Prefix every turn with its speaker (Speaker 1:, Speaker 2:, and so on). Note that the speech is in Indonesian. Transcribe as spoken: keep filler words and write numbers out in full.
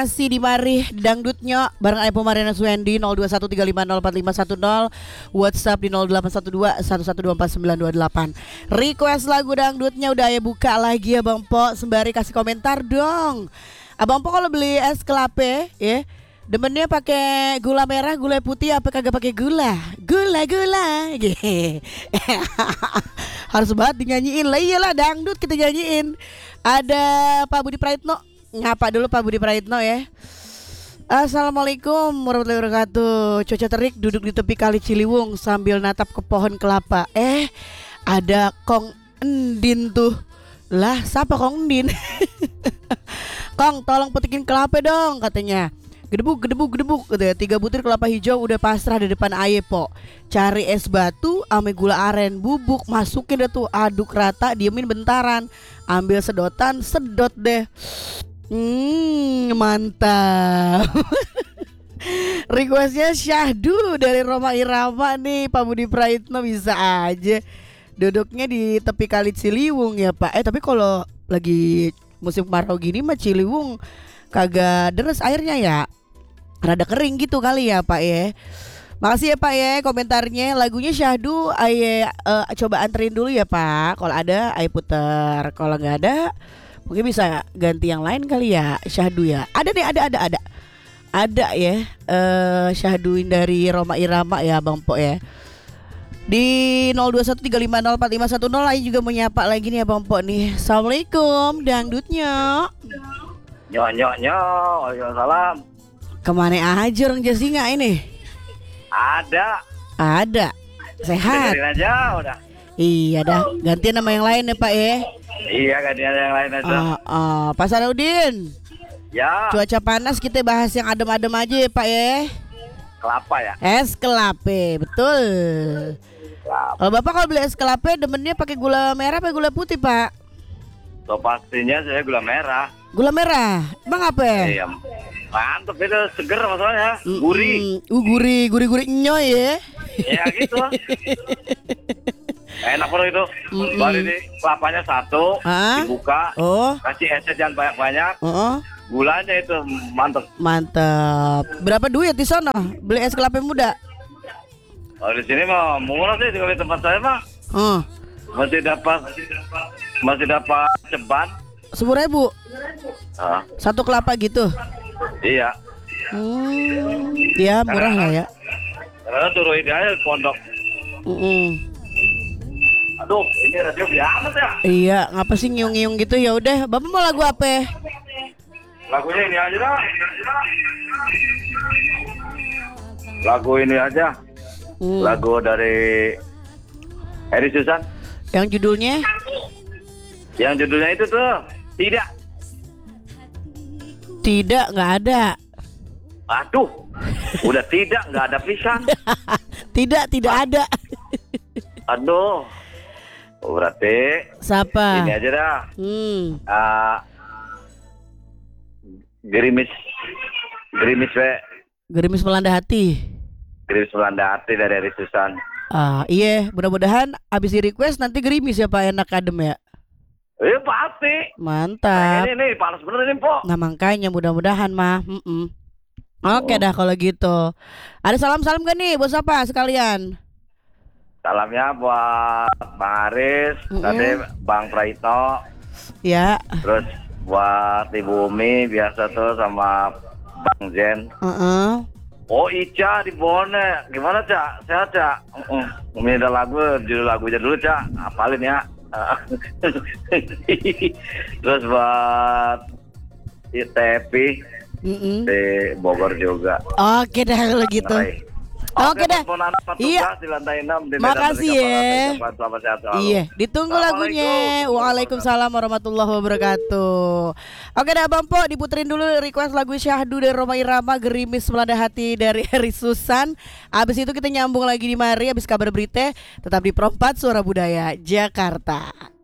Speaker 1: Masih di mari dangdutnya bareng Ayo Mariana Suendi nol dua satu tiga lima nol empat lima satu nol, WhatsApp di nol delapan satu dua satu satu dua empat sembilan dua delapan. Request lagu dangdutnya udah Ayo buka lagi ya Bang Po, sembari kasih komentar dong. Abang Po kalau beli es kelapa ya, demennya pakai gula merah, gula putih apa kagak pakai gula? Gula gula. Harus banget dinyanyiin lah, iyalah dangdut kita nyanyiin. Ada Pak Budi Praitno. Ngapa dulu Pak Budi Praitno ya. Assalamualaikum warahmatullahi wabarakatuh. Cuaca terik, duduk di tepi kali Ciliwung sambil natap ke pohon kelapa. Eh, ada Kong Endin tuh. Lah, siapa Kong Endin? Kong, tolong petikin kelapa dong katanya. Gedebuk, gedebuk, gedebuk gitu ya. Tiga butir kelapa hijau udah pasrah di depan Aye Po. Cari es batu ame gula aren bubuk, masukin deh tuh, aduk rata, diemin bentaran. Ambil sedotan, sedot deh. Hmm, mantap. Requestnya Syahdu dari Roma Irama nih. Pak Budi Praitno bisa aja duduknya di tepi kali Ciliwung ya Pak. Eh tapi kalau lagi musim kemarau gini mah Ciliwung kagak deres airnya ya, rada kering gitu kali ya Pak ya. Makasih ya Pak ya komentarnya. Lagunya Syahdu Aye uh, coba anterin dulu ya Pak. Kalau ada Aye puter, kalau nggak ada mungkin bisa ganti yang lain kali ya. Syahdu ya. Ada nih, ada ada ada. Ada ya. Uh, Syahduin dari Roma Irama ya Bang Po ya. Di nol dua satu tiga lima nol empat lima satu nol Aye juga menyapa lagi nih ya Bang Po nih. Assalamualaikum dangdutnya.
Speaker 2: Nyok nyok nyok. Waalaikumsalam.
Speaker 1: Kemana aja orang Jasinga ini?
Speaker 2: Ada.
Speaker 1: Ada. Sehat.
Speaker 2: Dengerin aja udah.
Speaker 1: Iya dah. Gantian nama yang lain ya Pak ya.
Speaker 2: Iya, gantian yang lain aja.
Speaker 1: Uh, uh, Pak Salaudin.
Speaker 2: Ya.
Speaker 1: Cuaca panas kita bahas yang adem-adem aja ya Pak ya.
Speaker 2: Kelapa ya.
Speaker 1: Es kelapa, betul.
Speaker 2: Kelapa.
Speaker 1: Kalau Bapak kalau beli es kelapa demennya pakai gula merah apa gula putih Pak?
Speaker 2: So pastinya saya gula merah.
Speaker 1: Gula merah. Emang apa ya?
Speaker 2: Iya. Mantep itu, seger masalahnya. Gurih.
Speaker 1: Uh, gurih, gurih-gurih nyoy ya.
Speaker 2: Ya gitu. Enak banget itu.
Speaker 1: Mm-mm.
Speaker 2: Baru ini kelapanya satu,
Speaker 1: Hah?
Speaker 2: dibuka,
Speaker 1: Oh.
Speaker 2: kasih esnya jangan banyak-banyak.
Speaker 1: Oh.
Speaker 2: Gulanya itu mantep.
Speaker 1: Mantap. Berapa duit di sana beli es kelapa muda?
Speaker 2: Kalau di sini mah murah sih, kalau di tempat saya mah
Speaker 1: Oh.
Speaker 2: masih dapat masih dapat ceban.
Speaker 1: Sepuluh ribu.
Speaker 2: Ah,
Speaker 1: Satu kelapa gitu.
Speaker 2: iya.
Speaker 1: Hmm. Ya murah lah ya.
Speaker 2: Karena turun ini aja pondok.
Speaker 1: Mm-mm.
Speaker 2: Aduh, ini radio biasa ya.
Speaker 1: Iya, ngapa sih ngiung-ngiung gitu? Ya udah, Bapak mau lagu apa?
Speaker 2: Lagunya ini aja dah. Lagu ini aja.
Speaker 1: Hmm.
Speaker 2: Lagu dari Eri Susan.
Speaker 1: Yang judulnya?
Speaker 2: Yang judulnya itu tuh Tidak.
Speaker 1: Tidak, nggak ada.
Speaker 2: Aduh, udah tidak, nggak ada pisang.
Speaker 1: Tidak, tidak ada.
Speaker 2: Aduh, berarti
Speaker 1: Siapa?
Speaker 2: ini aja dah.
Speaker 1: Hmm.
Speaker 2: Uh, gerimis, gerimis we,
Speaker 1: Gerimis melanda hati.
Speaker 2: gerimis melanda hati dari Eri Susan.
Speaker 1: Ah, iya, mudah-mudahan abis di request nanti gerimis ya Pak, enak adem ya.
Speaker 2: Eh pasti.
Speaker 1: Mantap.
Speaker 2: Nah, ini nih panas bener ini Po.
Speaker 1: Nah makanya mudah-mudahan mah. Mm-mm. Oke
Speaker 2: Oh.
Speaker 1: dah kalau gitu. Ada salam-salam gak nih buat siapa sekalian?
Speaker 2: Salamnya buat Bang Aris,
Speaker 1: Mm-mm.
Speaker 2: tadi Bang Praitno,
Speaker 1: Ya.
Speaker 2: terus buat Ibu Umi biasa tuh sama Bang Zen.
Speaker 1: Uh-uh.
Speaker 2: Oh Ica di Bone, gimana Cak? Sehat Cak? Uh-uh. Umi ada lagu, judul lagunya dulu Cak, hafalin ya. Terus buat Tepi
Speaker 1: Mm-mm.
Speaker 2: di Bogor juga.
Speaker 1: Oke dah kalau gitu.
Speaker 2: Baik.
Speaker 1: Oke dah. Iya.
Speaker 2: Di lantai enam di
Speaker 1: Makasih ya.
Speaker 2: Selamat sehat selalu.
Speaker 1: Iya, ditunggu lagunya. Waalaikumsalam warahmatullahi wabarakatuh. Oke dah Bang Po, diputerin dulu request lagu Syahdu dari Roma Irama, Gerimis Melanda Hati dari Eri Susan. Abis itu kita nyambung lagi di mari, abis kabar berita tetap di Perempat Suara Budaya Jakarta.